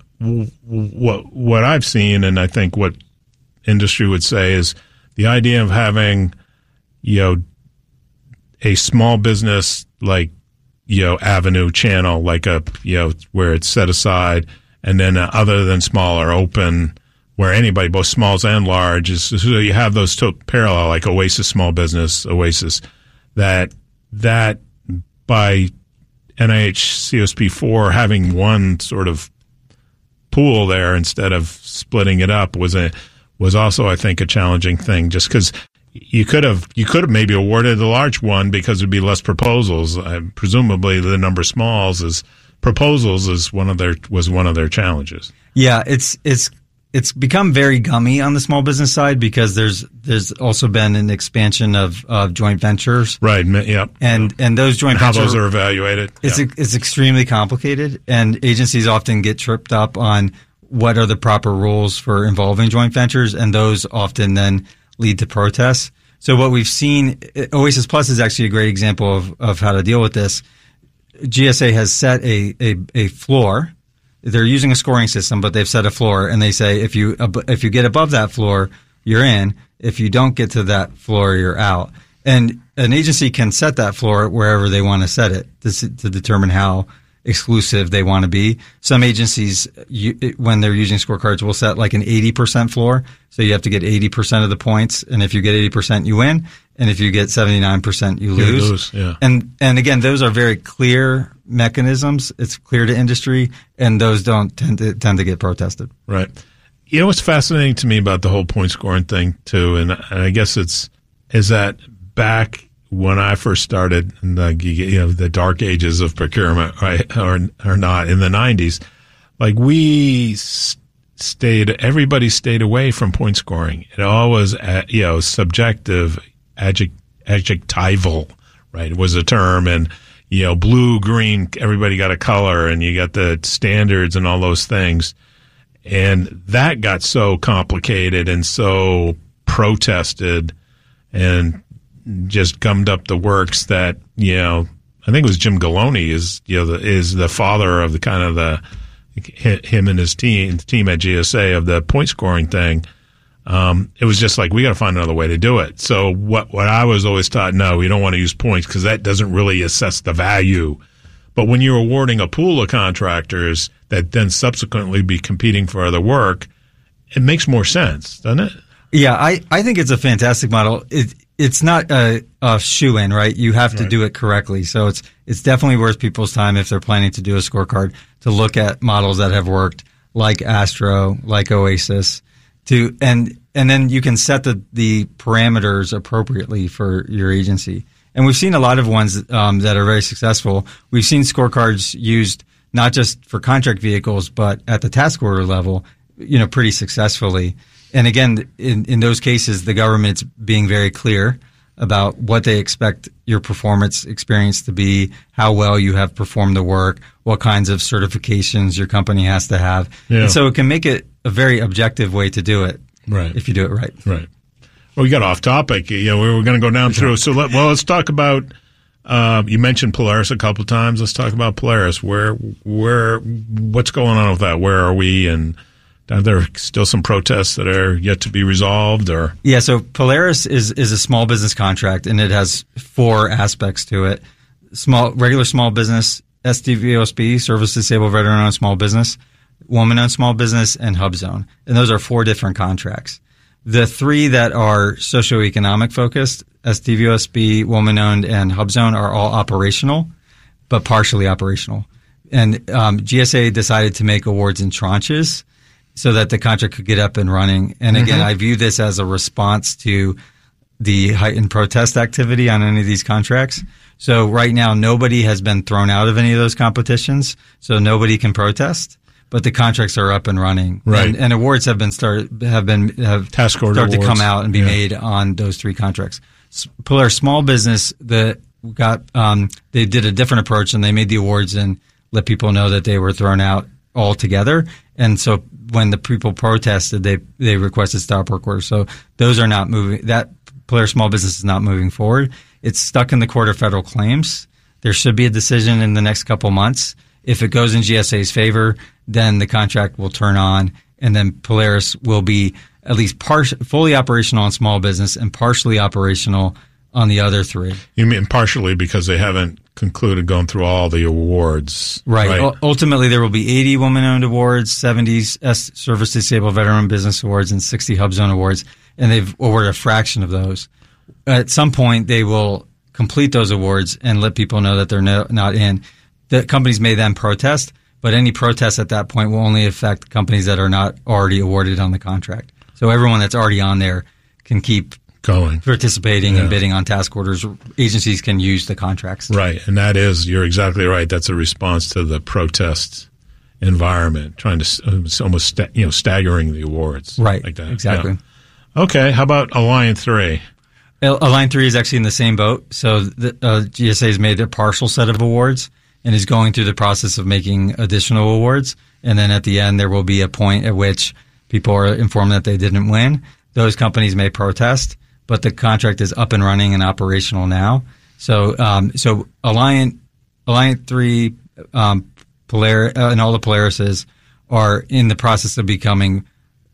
what what I've seen, and I think what industry would say is the idea of having you know a small business like you know avenue channel like a you know where it's set aside. And then uh, other than small or open, where anybody, both smalls and large, is so you have those two parallel, like Oasis Small Business, Oasis, that that by N I H C O S P four having one sort of pool there instead of splitting it up was a was also, I think, a challenging thing. Just because you could have you could have maybe awarded the large one because there'd be less proposals. Uh, presumably, the number of smalls is. Proposals is one of their was one of their challenges. Yeah, it's it's it's become very gummy on the small business side because there's there's also been an expansion of, of joint ventures. Right. Yep. And and those joint how ventures those are evaluated. It's yep. it's extremely complicated, and agencies often get tripped up on what are the proper rules for involving joint ventures, and those often then lead to protests. So what we've seen, Oasis Plus is actually a great example of of how to deal with this. G S A has set a, a, a floor. They're using a scoring system, but they've set a floor, and they say if you if you get above that floor, you're in. If you don't get to that floor, you're out. And an agency can set that floor wherever they want to set it to, to determine how exclusive they want to be. Some agencies, you, when they're using scorecards, will set like an eighty percent floor. So you have to get eighty percent of the points, and if you get eighty percent, you win. And if you get seventy-nine percent, you lose. You lose yeah. And and again, those are very clear mechanisms. It's clear to industry, and those don't tend to tend to get protested. Right. You know what's fascinating to me about the whole point scoring thing too, and, and I guess it's is that back when I first started in the you know the dark ages of procurement, right, or or not in the nineties, like we stayed, everybody stayed away from point scoring. It all was uh, you know subjective. Adject, adjectival, right? It was a term, and you know, blue, green, everybody got a color, and you got the standards and all those things, and that got so complicated and so protested, and just gummed up the works that you know. I think it was Jim Galoni is you know the, is the father of the kind of the him and his team team at G S A of the point scoring thing. Um, it was just like, we got to find another way to do it. So what, what I was always taught, no, we don't want to use points because that doesn't really assess the value. But when you're awarding a pool of contractors that then subsequently be competing for other work, it makes more sense, doesn't it? Yeah, I, I think it's a fantastic model. It, it's not a, a shoe-in, right? You have to right. do it correctly. So it's, it's definitely worth people's time if they're planning to do a scorecard to look at models that have worked like Astro, like Oasis, to and and then you can set the, the parameters appropriately for your agency. And we've seen a lot of ones um, that are very successful. We've seen scorecards used not just for contract vehicles, but at the task order level, you know, pretty successfully. And again, in, in those cases, the government's being very clear about what they expect your performance experience to be, how well you have performed the work, what kinds of certifications your company has to have. Yeah. And so it can make it a very objective way to do it, right? If you do it right. Right. Well, we got off topic. You know, we were going to go down through. So, let, well, let's talk about. Uh, you mentioned Polaris a couple of times. Let's talk about Polaris. Where, where, what's going on with that? Where are we? And Are there still some protests that are yet to be resolved? Or yeah, so Polaris is is a small business contract, and it has four aspects to it: small, regular small business, S D V O S B, Service Disabled Veteran-Owned Small Business, Woman-Owned Small Business, and HUBZone. And those are four different contracts. The three that are socioeconomic focused, S D V O S B, Woman-Owned, and HUBZone, are all operational, but partially operational. And um, G S A decided to make awards in tranches so that the contract could get up and running. And again, mm-hmm. I view this as a response to the heightened protest activity on any of these contracts. So right now, nobody has been thrown out of any of those competitions, so nobody can protest. But the contracts are up and running, right? And, and awards have been start have been have task order started awards. to come out and be yeah. made on those three contracts. Polaris Small Business, the got um, they did a different approach, and they made the awards and let people know that they were thrown out altogether. And so when the people protested, they they requested stop work orders. So those are not moving. That Polaris Small Business is not moving forward. It's stuck in the Court of Federal Claims. There should be a decision in the next couple months. If it goes in G S A's favor, then the contract will turn on, and then Polaris will be at least par- fully operational on small business and partially operational on the other three. You mean partially because they haven't concluded going through all the awards? Right. right. U- ultimately, there will be eighty woman-owned awards, seventy S- Service Disabled Veteran Business Awards, and sixty HUBZone Awards, and they've awarded a fraction of those. At some point, they will complete those awards and let people know that they're no, not in. The companies may then protest, but any protest at that point will only affect companies that are not already awarded on the contract. So everyone that's already on there can keep going, participating, yeah. and bidding on task orders. Agencies can use the contracts. Right, and that is, you're exactly right. That's a response to the protest environment, trying to it's almost sta- you know staggering the awards. Right, like that. exactly. Yeah. Okay, how about Align three? Align three is actually in the same boat. So the, uh, G S A has made a partial set of awards and is going through the process of making additional awards. And then at the end, there will be a point at which people are informed that they didn't win. Those companies may protest, but the contract is up and running and operational now. So, um, so Alliant, Alliant three, um, Polar, uh, and all the Polarises are in the process of becoming,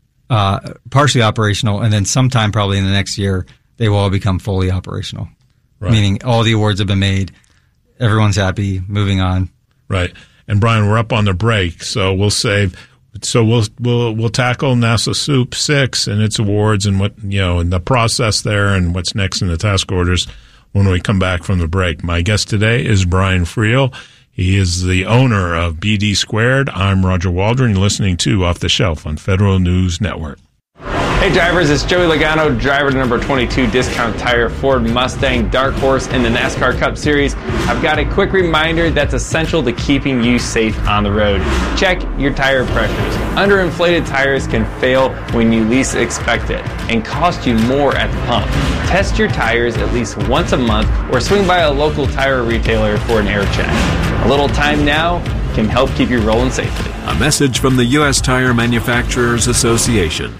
uh, partially operational. And then sometime probably in the next year, they will all become fully operational. Right. Meaning all the awards have been made. Everyone's happy, moving on. Right. And Brian, we're up on the break, so we'll save. So we'll we'll we'll tackle NASA Soup six and its awards and what you know and the process there and what's next in the task orders when we come back from the break. My guest today is Brian Friel. He is the owner of B D Squared. I'm Roger Waldron. You're listening to Off the Shelf on Federal News Network. Hey drivers, it's Joey Logano, driver number twenty-two, Discount Tire Ford Mustang Dark Horse in the NASCAR Cup Series. I've got a quick reminder that's essential to keeping you safe on the road. Check your tire pressures. Underinflated tires can fail when you least expect it and cost you more at the pump. Test your tires at least once a month or swing by a local tire retailer for an air check. A little time now can help keep you rolling safely. A message from the U S Tire Manufacturers Association.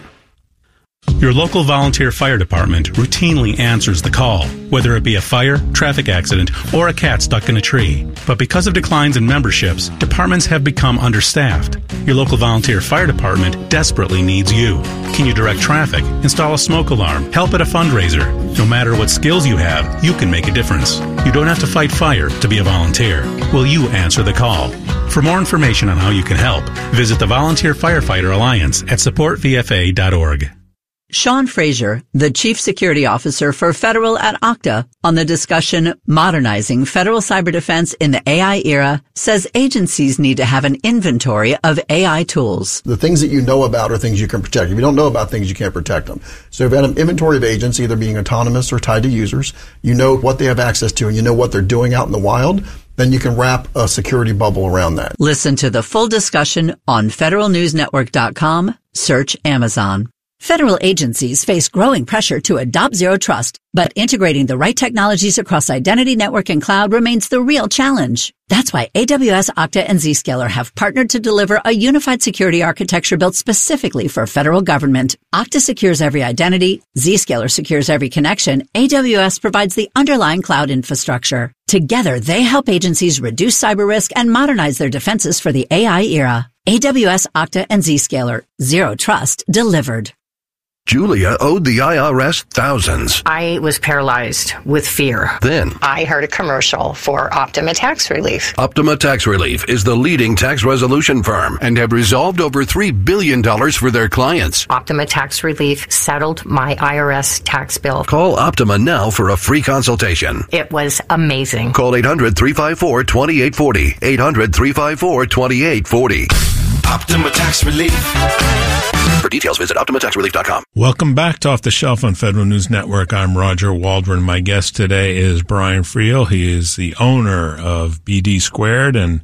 Your local volunteer fire department routinely answers the call, whether it be a fire, traffic accident, or a cat stuck in a tree. But because of declines in memberships, departments have become understaffed. Your local volunteer fire department desperately needs you. Can you direct traffic, install a smoke alarm, help at a fundraiser? No matter what skills you have, you can make a difference. You don't have to fight fire to be a volunteer. Will you answer the call? For more information on how you can help, visit the Volunteer Firefighter Alliance at support v f a dot org. Sean Frazier, the Chief Security Officer for Federal at Okta, on the discussion Modernizing Federal Cyber Defense in the A I Era, says agencies need to have an inventory of A I tools. The things that you know about are things you can protect. If you don't know about things, you can't protect them. So if you have an inventory of agents, either being autonomous or tied to users, you know what they have access to and you know what they're doing out in the wild, then you can wrap a security bubble around that. Listen to the full discussion on federal news network dot com. Search Amazon. Federal agencies face growing pressure to adopt Zero Trust. But integrating the right technologies across identity, network, and cloud remains the real challenge. That's why A W S, Okta, and Zscaler have partnered to deliver a unified security architecture built specifically for federal government. Okta secures every identity, Zscaler secures every connection, A W S provides the underlying cloud infrastructure. Together, they help agencies reduce cyber risk and modernize their defenses for the A I era. A W S, Okta, and Zscaler. Zero trust delivered. Julia owed the I R S thousands. I was paralyzed with fear. Then I heard a commercial for Optima Tax Relief. Optima Tax Relief is the leading tax resolution firm and have resolved over three billion dollars for their clients. Optima Tax Relief settled my I R S tax bill. Call Optima now for a free consultation. It was amazing. Call eight hundred, three five four, two eight four zero. eight hundred, three five four, two eight four zero. Optima Tax Relief. For details, visit optima tax relief dot com. Welcome back to Off the Shelf on Federal News Network. I'm Roger Waldron. My guest today is Brian Friel. He is the owner of B D Squared, and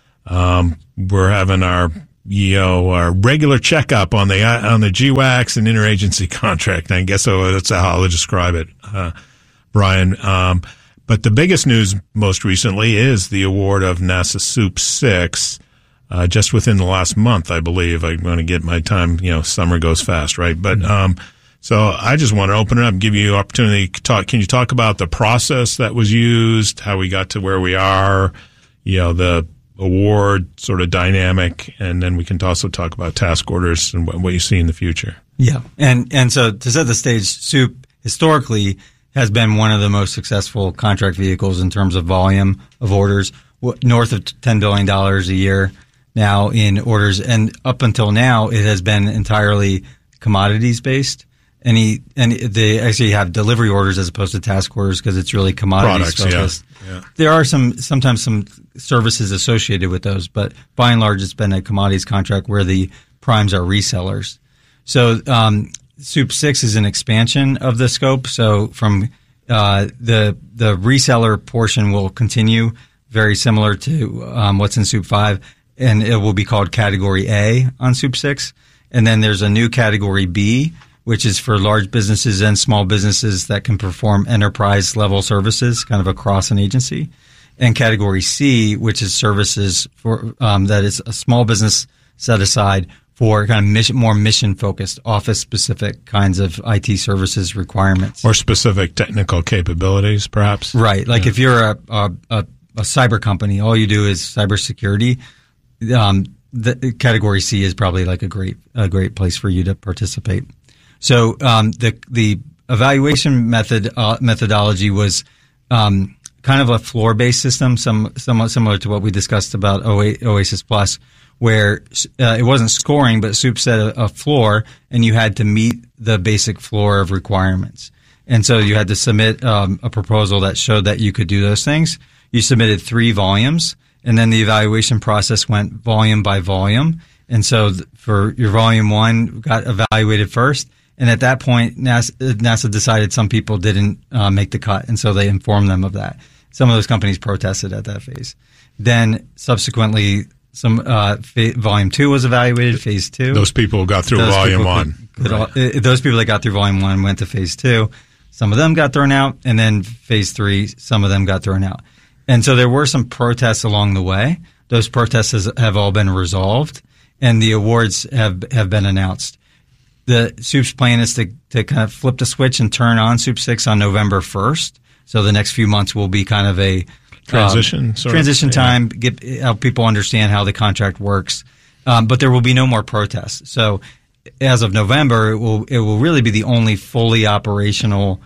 um, we're having our you know our regular checkup on the on the G WACs and interagency contract. And I guess so that's how I'll describe it, uh, Brian. Um, but the biggest news most recently is the award of NASA SEWP six. Uh, just within the last month, I believe. I'm going to get my time, you know, summer goes fast, right? But, um, so I just want to open it up and give you an opportunity to talk. Can you talk about the process that was used, how we got to where we are, you know, the award sort of dynamic, and then we can also talk about task orders and what, what you see in the future. Yeah. And, and so to set the stage, SEWP historically has been one of the most successful contract vehicles in terms of volume of orders, north of ten billion dollars a year. Now in orders, and up until now, it has been entirely commodities based. Any, and they actually have delivery orders as opposed to task orders because it's really commodities Products, focused. Yeah. Yeah. There are some, sometimes some services associated with those, but by and large, it's been a commodities contract where the primes are resellers. So, um, SEWP six is an expansion of the scope. So from, uh, the, the reseller portion will continue very similar to, um, what's in SEWP five. And it will be called Category A on SEWP six. And then there's a new Category B, which is for large businesses and small businesses that can perform enterprise-level services kind of across an agency. And Category C, which is services for um, that is a small business set aside for kind of mission, more mission-focused, office-specific kinds of I T services requirements. Or specific technical capabilities, perhaps? Right. Like yeah. if you're a, a, a, a cyber company, all you do is cybersecurity. Um, the Category C is probably like a great, a great place for you to participate. So, um, the, the evaluation method, uh, methodology was, um, kind of a floor-based system, some, somewhat similar to what we discussed about Oasis Plus, where, uh, it wasn't scoring, but SEWP set a, a floor and you had to meet the basic floor of requirements. And so you had to submit, um, a proposal that showed that you could do those things. You submitted three volumes. And then the evaluation process went volume by volume. And so th- for your volume one got evaluated first. And at that point, NASA, NASA decided some people didn't uh, make the cut. And so they informed them of that. Some of those companies protested at that phase. Then subsequently, some uh, fa- volume two was evaluated, phase two. Those people who got through those volume one. Could, could all, uh, those people that got through volume one went to phase two. Some of them got thrown out. And then phase three, some of them got thrown out. And so there were some protests along the way. Those protests has, have all been resolved, and the awards have have been announced. The SEWP's plan is to, to kind of flip the switch and turn on SEWP six on November first. So the next few months will be kind of a transition, um, sort transition of, time, yeah. get help people understand how the contract works. Um, but there will be no more protests. So as of November, it will it will really be the only fully operational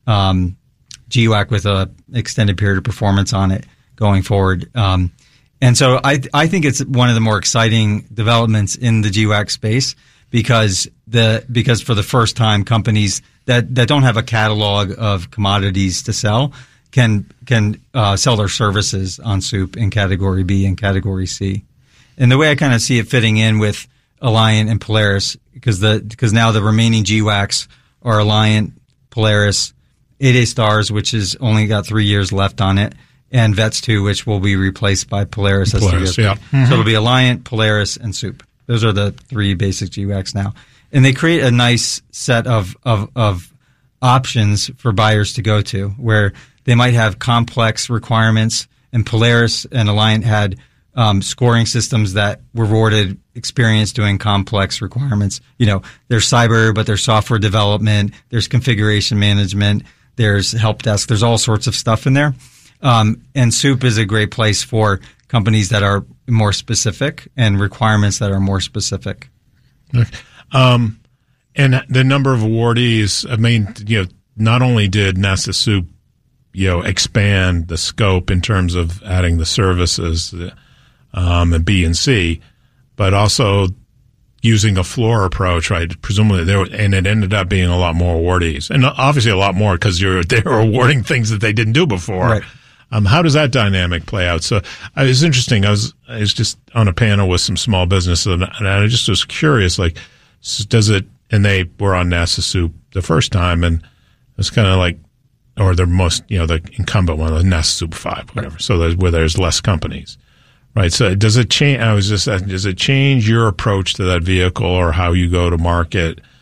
um G WAC with a extended period of performance on it going forward. Um, and so I, I think it's one of the more exciting developments in the G WAC space because the, because for the first time companies that, that don't have a catalog of commodities to sell can, can, uh, sell their services on SEWP in Category B and Category C. And the way I kind of see it fitting in with Alliant and Polaris, because the, because now the remaining G WACs are Alliant, Polaris, eight A Stars, which has only got three years left on it, and VETS two, which will be replaced by Polaris. Polaris, yeah. Mm-hmm. So it'll be Alliant, Polaris, and SEWP. Those are the three basic G WACs now. And they create a nice set of, of, of options for buyers to go to, where they might have complex requirements, and Polaris and Alliant had um, scoring systems that rewarded experience doing complex requirements. You know, there's cyber, but there's software development, there's configuration management, there's help desk, there's all sorts of stuff in there. Um, and Soup is a great place for companies that are more specific and requirements that are more specific. Um, and the number of awardees, I mean, you know, not only did NASA Soup, you know, expand the scope in terms of adding the services, um, and B and C, but also using a floor approach, right? Presumably there, and it ended up being a lot more awardees, and obviously a lot more because you're they were awarding things that they didn't do before. Right. Um, how does that dynamic play out? So uh, it was interesting. I was I was just on a panel with some small businesses, and, and I just was curious, like, does it? And they were on NASA Soup the first time, and it was kind of like, or the most, you know, the incumbent one, the NASA Soup five, whatever. Right. So there's, where there's less companies. Right. So does it change? I was just asking, does it change your approach to that vehicle or how you go to market